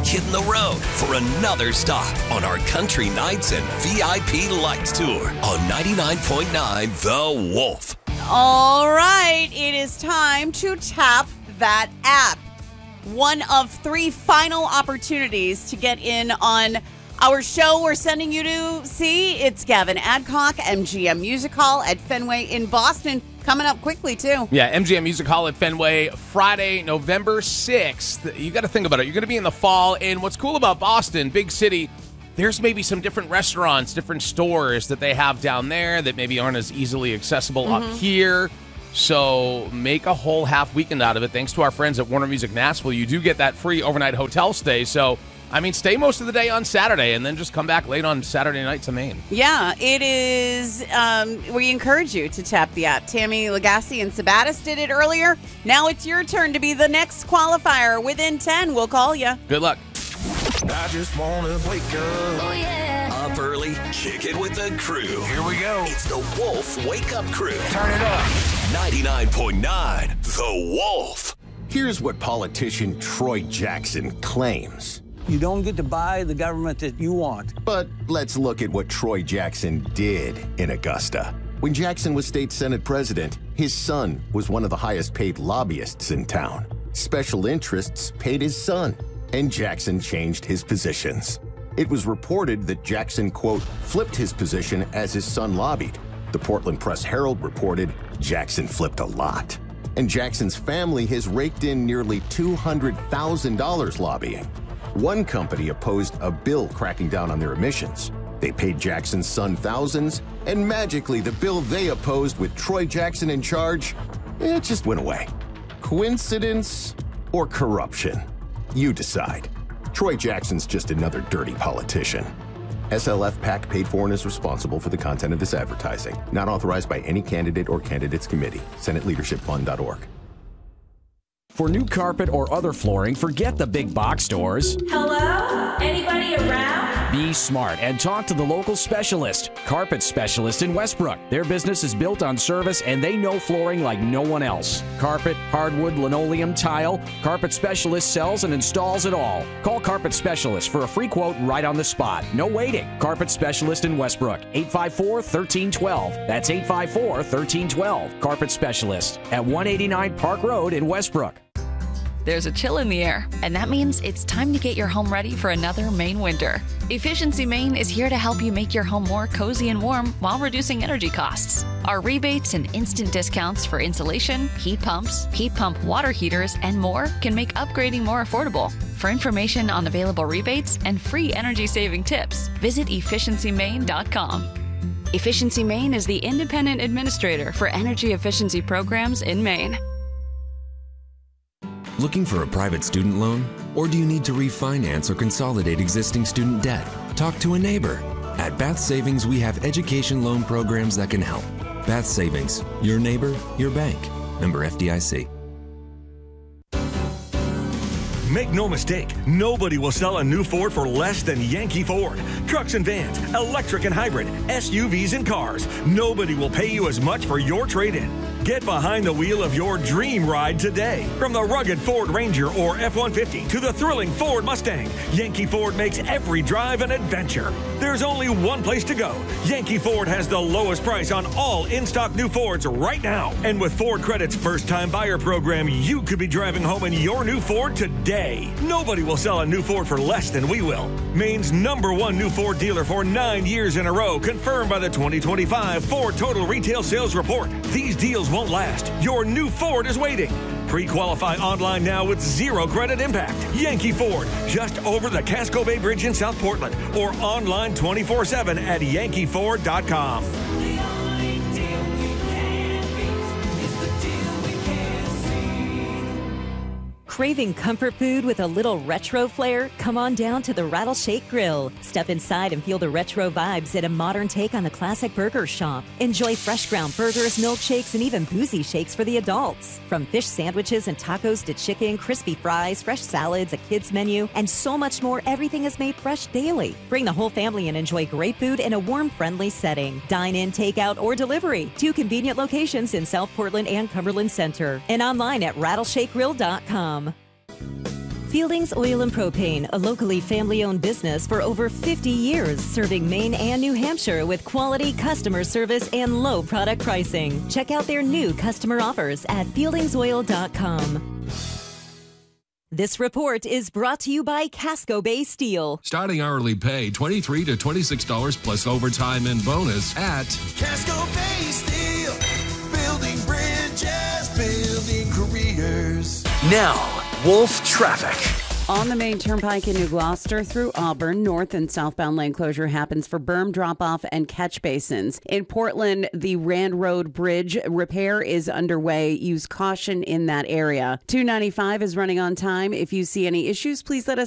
hitting the road for another stop on our Country Nights and VIP Lights Tour on 99.9 The Wolf. All right, it is time to tap that app. One of 3 final opportunities to get in on our show we're sending you to see. It's Gavin Adcock, MGM Music Hall at Fenway in Boston. Coming up quickly, too. Yeah, MGM Music Hall at Fenway, Friday, November 6th. You got to think about it. You're going to be in the fall. And what's cool about Boston, big city, there's maybe some different restaurants, different stores that they have down there that maybe aren't as easily accessible up here. So make a whole half weekend out of it. Thanks to our friends at Warner Music Nashville, you do get that free overnight hotel stay. So, I mean, stay most of the day on Saturday and then just come back late on Saturday night to Maine. Yeah, it is. We encourage you to tap the app. Tammy Legacy and Sabatis did it earlier. Now it's your turn to be the next qualifier. Within 10, we'll call you. Good luck. I just want to wake up. Oh, yeah. Up early, kick it with the crew. Here we go. It's the Wolf Wake Up Crew. Turn it up. 99.9 The Wolf. Here's what politician Troy Jackson claims. You don't get to buy the government that you want. But let's look at what Troy Jackson did in Augusta. When Jackson was state Senate president, his son was one of the highest paid lobbyists in town. Special interests paid his son, and Jackson changed his positions. It was reported that Jackson, quote, flipped his position as his son lobbied. The Portland Press-Herald reported Jackson flipped a lot. And Jackson's family has raked in nearly $200,000 lobbying. One company opposed a bill cracking down on their emissions. They paid Jackson's son thousands, and magically the bill they opposed with Troy Jackson in charge, it just went away. Coincidence or corruption? You decide. Troy Jackson's just another dirty politician. SLF PAC paid for and is responsible for the content of this advertising. Not authorized by any candidate or candidates committee. SenateLeadershipFund.org. For new carpet or other flooring, forget the big box stores. Hello? Anybody around? Be smart and talk to the local specialist, Carpet Specialist in Westbrook. Their business is built on service and they know flooring like no one else. Carpet, hardwood, linoleum, tile, Carpet Specialist sells and installs it all. Call Carpet Specialist for a free quote right on the spot. No waiting. Carpet Specialist in Westbrook, 854-1312. That's 854-1312. Carpet Specialist at 189 Park Road in Westbrook. There's a chill in the air, and that means it's time to get your home ready for another Maine winter. Efficiency Maine is here to help you make your home more cozy and warm while reducing energy costs. Our rebates and instant discounts for insulation, heat pump water heaters, and more can make upgrading more affordable. For information on available rebates and free energy-saving tips, visit efficiencymaine.com. Efficiency Maine is the independent administrator for energy efficiency programs in Maine. Looking for a private student loan? Or do you need to refinance or consolidate existing student debt? Talk to a neighbor. At Bath Savings, we have education loan programs that can help. Bath Savings, your neighbor, your bank. Member FDIC. Make no mistake, nobody will sell a new Ford for less than Yankee Ford. Trucks and vans, electric and hybrid, SUVs and cars. Nobody will pay you as much for your trade-in. Get behind the wheel of your dream ride today. From the rugged Ford Ranger or F-150 to the thrilling Ford Mustang, Yankee Ford makes every drive an adventure. There's only one place to go. Yankee Ford has the lowest price on all in-stock new Fords right now. And with Ford Credit's first-time buyer program, you could be driving home in your new Ford today. Nobody will sell a new Ford for less than we will. Maine's #1 new Ford dealer for 9 years in a row, confirmed by the 2025 Ford Total Retail Sales Report. These deals won't last. Your new Ford is waiting. Pre-qualify online now with zero credit impact. Yankee Ford, just over the Casco Bay Bridge in South Portland, or online 24/7 at yankeeford.com. Craving comfort food with a little retro flair? Come on down to the Rattleshake Grill. Step inside and feel the retro vibes at a modern take on the classic burger shop. Enjoy fresh ground burgers, milkshakes, and even boozy shakes for the adults. From fish sandwiches and tacos to chicken, crispy fries, fresh salads, a kids menu, and so much more, everything is made fresh daily. Bring the whole family and enjoy great food in a warm, friendly setting. Dine in, takeout, or delivery. 2 convenient locations in South Portland and Cumberland Center. And online at rattleshakegrill.com. Fieldings Oil and Propane, a locally family-owned business for over 50 years, serving Maine and New Hampshire with quality customer service and low product pricing. Check out their new customer offers at fieldingsoil.com. This report is brought to you by Casco Bay Steel. Starting hourly pay $23 to $26 plus overtime and bonus at Casco Bay Steel. Building bridges, building careers. Now, Wolf Traffic. On the main turnpike in New Gloucester through Auburn, north and southbound lane closure happens for berm drop-off and catch basins. In Portland, the Rand Road Bridge repair is underway. Use caution in that area. 295 is running on time. If you see any issues, please let us